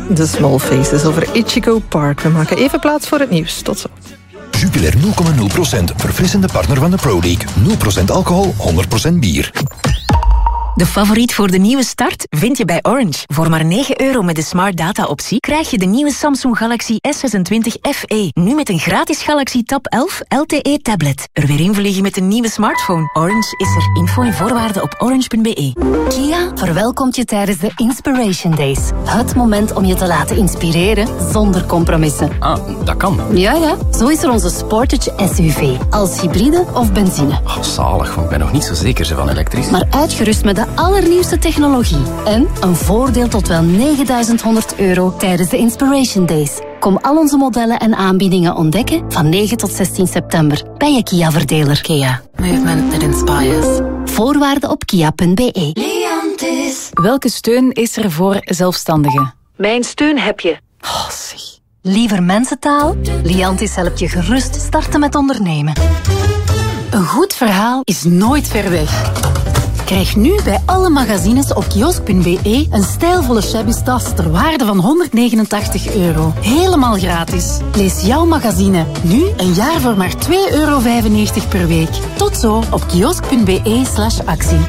The Small Faces over Ichigo Park. We maken even plaats voor het nieuws. Tot zo. Jupiler 0,0%. Verfrissende partner van de Pro League. 0% alcohol, 100% bier. De favoriet voor de nieuwe start vind je bij Orange. Voor maar €9 met de Smart Data-optie krijg je de nieuwe Samsung Galaxy S26 FE. Nu met een gratis Galaxy Tab 11 LTE-tablet. Er weer invliegen met een nieuwe smartphone. Orange is er. Info en voorwaarden op orange.be. Kia verwelkomt je tijdens de Inspiration Days. Het moment om je te laten inspireren zonder compromissen. Ah, dat kan. Ja. Zo is er onze Sportage SUV. Als hybride of benzine. Oh, zalig, want ik ben nog niet zo zeker van elektrisch. Maar uitgerust met de allernieuwste technologie. En een voordeel tot wel €9.100 tijdens de Inspiration Days. Kom al onze modellen en aanbiedingen ontdekken van 9 tot 16 september bij je Kia-verdeler. Kia. Movement that inspires. Voorwaarden op kia.be. Welke steun is er voor zelfstandigen? Mijn steun heb je. Oh, zeg. Liever mensentaal? Liantis helpt je gerust starten met ondernemen. Een goed verhaal is nooit ver weg. Krijg nu bij alle magazines op kiosk.be een stijlvolle shabby-tas ter waarde van €189. Helemaal gratis. Lees jouw magazine nu een jaar voor maar €2,95 per week. Tot zo op kiosk.be/actie.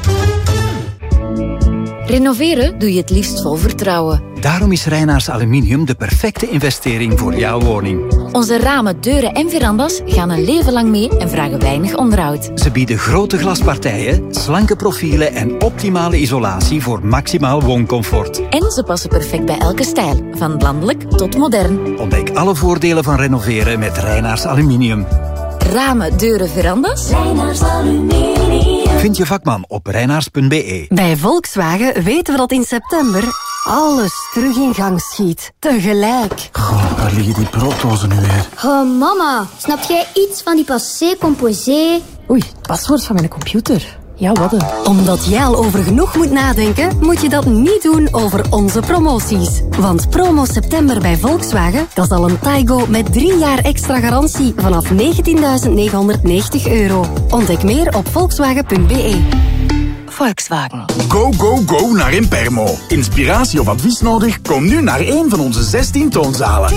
Renoveren doe je het liefst vol vertrouwen. Daarom is Reinaars Aluminium de perfecte investering voor jouw woning. Onze ramen, deuren en verandas gaan een leven lang mee en vragen weinig onderhoud. Ze bieden grote glaspartijen, slanke profielen en optimale isolatie voor maximaal wooncomfort. En ze passen perfect bij elke stijl, van landelijk tot modern. Ontdek alle voordelen van renoveren met Reinaars Aluminium. Ramen, deuren, verandas? Reinaars Aluminium. Vind je vakman op reinaars.be. Bij Volkswagen weten we dat in september alles terug in gang schiet. Tegelijk. Goh, waar liggen die brooddozen nu weer? Oh, mama, snap jij iets van die passé composé? Oei, paswoord van mijn computer. Ja, wat dan? Omdat jij al over genoeg moet nadenken, moet je dat niet doen over onze promoties. Want promo september bij Volkswagen, dat is al een Taigo met 3 jaar extra garantie vanaf €19.990. Ontdek meer op volkswagen.be. Volkswagen. Go, go, go naar Impermo. Inspiratie of advies nodig? Kom nu naar een van onze 16 toonzalen.